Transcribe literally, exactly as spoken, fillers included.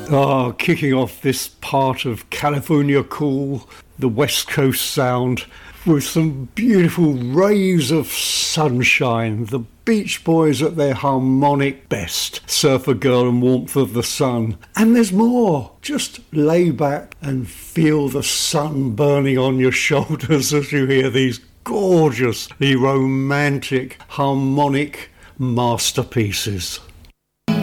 Ah, kicking off this part of California Cool, the West Coast sound, with some beautiful rays of sunshine. The Beach Boys at their harmonic best. Surfer Girl and Warmth of the Sun. And there's more. Just lay back and feel the sun burning on your shoulders as you hear these gorgeously romantic, harmonic masterpieces.